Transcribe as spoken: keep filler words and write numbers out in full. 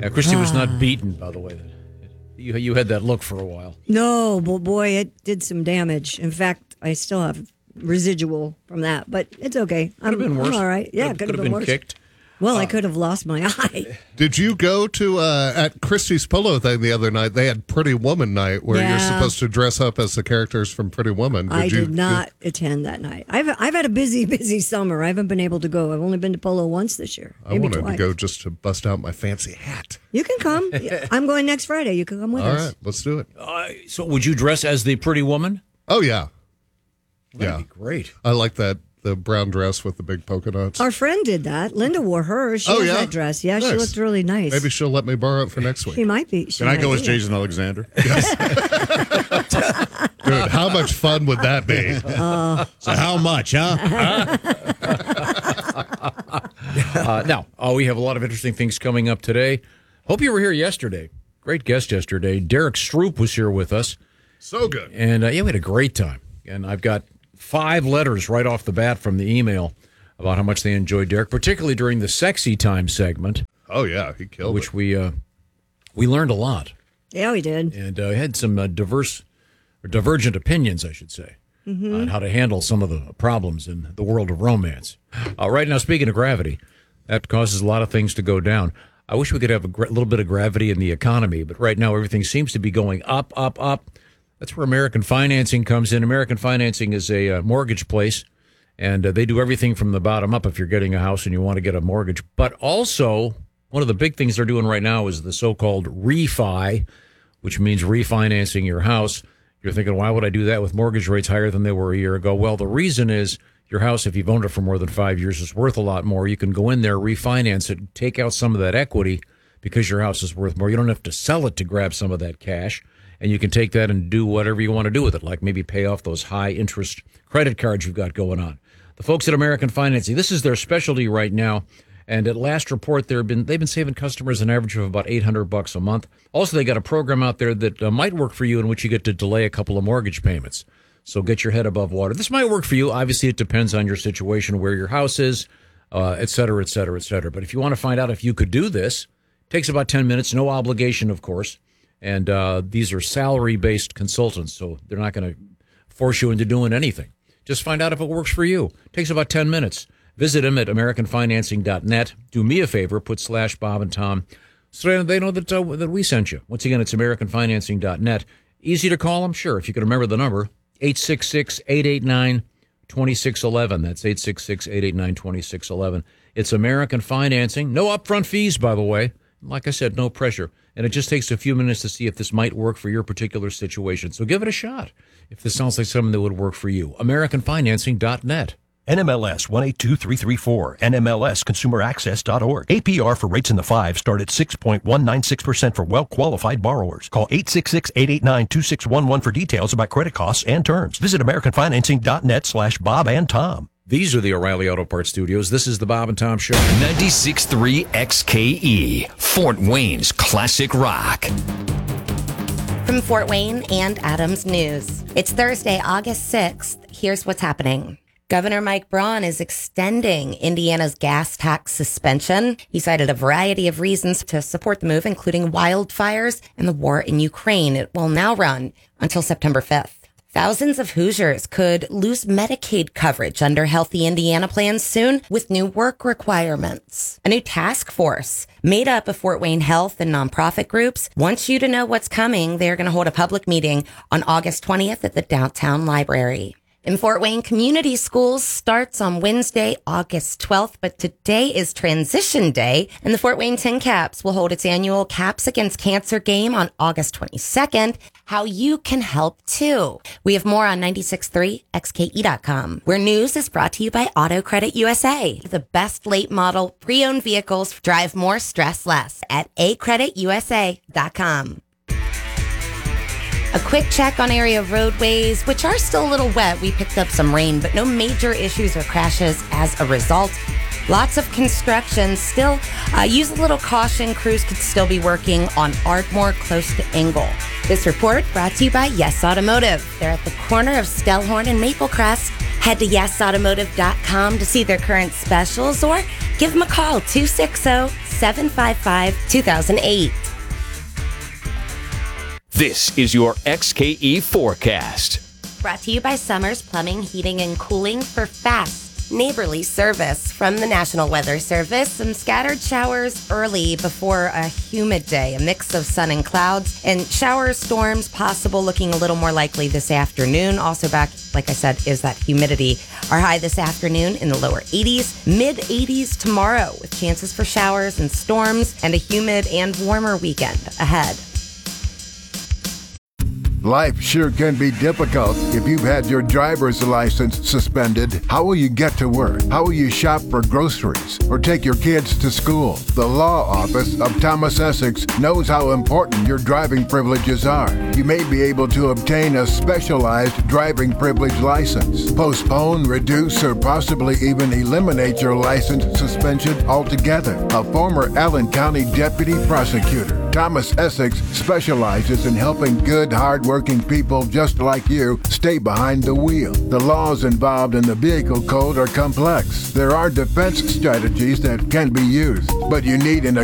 Uh, Christy was not beaten, by the way. You you had that look for a while. No, but boy, it did some damage. In fact, I still have residual from that, but it's okay. Could have been worse. I'm all right. Yeah, could, could, could have been, been worse. kicked. Well, uh, I could have lost my eye. Did you go to, uh, at Christie's Pillow thing the other night, they had Pretty Woman night where Yeah. you're supposed to dress up as the characters from Pretty Woman. Did I you, did not attend that night. I've I've had a busy, busy summer. I haven't been able to go. I've only been to Polo once this year. I Maybe wanted twice. to go just to bust out my fancy hat. You can come. Yeah, I'm going next Friday. You can come with All us. right, let's do it. Uh, so would you dress as the pretty woman? Oh, yeah. That'd yeah. be great. I like that, the brown dress with the big polka dots. Our friend did that. Linda wore hers. She Oh, has yeah? that dress. Yeah, she Nice. looked really nice. Maybe she'll let me borrow it for next week. She might be. She Can I might go as be. Jason Alexander? Dude, how much fun would that be? Uh, So how much, huh? Uh, now, uh, we have a lot of interesting things coming up today. Hope you were here yesterday. Great guest yesterday. Derek Stroop was here with us. So good. And uh, yeah, we had a great time. And I've got five letters right off the bat from the email about how much they enjoyed Derek, particularly during the sexy time segment. Oh, yeah, he killed which it. we uh, we learned a lot. Yeah, we did. And uh, had some uh, diverse or divergent opinions, I should say, Mm-hmm. on how to handle some of the problems in the world of romance. Uh, right now, speaking of gravity, that causes a lot of things to go down. I wish we could have a gra- little bit of gravity in the economy, but right now everything seems to be going up, up, up. That's where American Financing comes in. American Financing is a uh, mortgage place, and uh, they do everything from the bottom up if you're getting a house and you want to get a mortgage. But also, one of the big things they're doing right now is the so-called refi, which means refinancing your house. You're thinking, why would I do that with mortgage rates higher than they were a year ago? Well, the reason is your house, if you've owned it for more than five years, is worth a lot more. You can go in there, refinance it, take out some of that equity because your house is worth more. You don't have to sell it to grab some of that cash, and you can take that and do whatever you want to do with it, like maybe pay off those high-interest credit cards you've got going on. The folks at American Financing, this is their specialty right now. And at last report, they've been they've been saving customers an average of about eight hundred bucks a month. Also, they got a program out there that uh, might work for you, in which you get to delay a couple of mortgage payments. So get your head above water. This might work for you. Obviously, it depends on your situation, where your house is, uh, et cetera, et cetera, et cetera. But if you want to find out if you could do this, it takes about ten minutes, no obligation, of course. And uh, these are salary-based consultants, so they're not going to force you into doing anything. Just find out if it works for you. It takes about ten minutes. Visit them at American Financing dot net. Do me a favor, put slash Bob and Tom so they know that, uh, that we sent you. Once again, it's American Financing dot net. Easy to call them? Sure. If you can remember the number, eight six six, eight eight nine, two six one one. That's eight six six, eight eight nine, two six one one. It's American Financing. No upfront fees, by the way. Like I said, no pressure. And it just takes a few minutes to see if this might work for your particular situation. So give it a shot if this sounds like something that would work for you. American Financing dot net. N M L S one eight two three three four, N M L S consumer access dot org. A P R for rates in the five start at six point one nine six percent for well-qualified borrowers. Call eight six six, eight eight nine, two six one one for details about credit costs and terms. Visit American Financing dot net slash Bob and Tom. These are the O'Reilly Auto Parts Studios. This is the Bob and Tom Show. ninety-six point three X K E, Fort Wayne's classic rock. From Fort Wayne and Adams News. It's Thursday, August sixth. Here's what's happening. Governor Mike Braun is extending Indiana's gas tax suspension. He cited a variety of reasons to support the move, including wildfires and the war in Ukraine. It will now run until September fifth. Thousands of Hoosiers could lose Medicaid coverage under Healthy Indiana plans soon with new work requirements. A new task force made up of Fort Wayne Health and nonprofit groups wants you to know what's coming. They're going to hold a public meeting on August twentieth at the Downtown Library. In Fort Wayne Community Schools starts on Wednesday, August twelfth, but today is Transition Day, and the Fort Wayne Tin Caps will hold its annual Caps Against Cancer game on August twenty-second. How you can help too. We have more on ninety-six point three X K E dot com, where news is brought to you by Auto Credit U S A. The best late model pre-owned vehicles drive more, stress less at a credit u s a dot com. A quick check on area roadways, which are still a little wet. We picked up some rain, but no major issues or crashes as a result. Lots of construction still. Uh, use a little caution. Crews could still be working on Ardmore close to Engle. This report brought to you by Yes Automotive. They're at the corner of Stellhorn and Maplecrest. Head to yes automotive dot com to see their current specials or give them a call, two six zero, seven five five, two thousand eight. This is your X K E forecast. Brought to you by Summers Plumbing, Heating, and Cooling for fast, neighborly service. From the National Weather Service, some scattered showers early before a humid day, a mix of sun and clouds, and showers, storms possible, looking a little more likely this afternoon. Also back, like I said, is that humidity. Our high this afternoon in the lower eighties, mid eighties tomorrow, with chances for showers and storms, and a humid and warmer weekend ahead. Life sure can be difficult if you've had your driver's license suspended. How will you get to work? How will you shop for groceries or take your kids to school? The law office of Thomas Essex knows how important your driving privileges are. You may be able to obtain a specialized driving privilege license, postpone, reduce, or possibly even eliminate your license suspension altogether. A former Allen County deputy prosecutor, Thomas Essex specializes in helping good, hard-working people just like you stay behind the wheel. The laws involved in the vehicle code are complex. There are defense strategies that can be used, but you need an